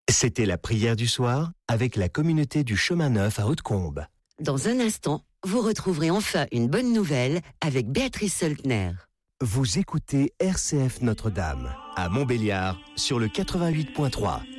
C'était la prière du soir avec la communauté du Chemin Neuf à Hautecombe. Dans un instant, vous retrouverez enfin une bonne nouvelle avec Béatrice Soltner. Vous écoutez RCF Notre-Dame à Montbéliard sur le 88.3.